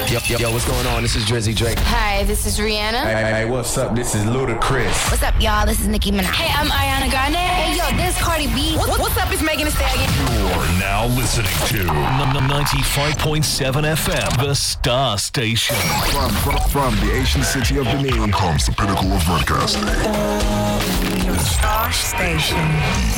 Yo, what's going on? This is Drizzy Drake. Hi, this is Rihanna. Hey, what's up? This is Ludacris. What's up, y'all? This is Nicki Minaj. Hey, I'm Ariana Grande. Hey, yo, this is Cardi B. What's up? It's Megan Thee Stallion. You're now listening to 95.7 FM, the Star Station. From the ancient city of Benin comes the pinnacle of broadcasting. The Star Station.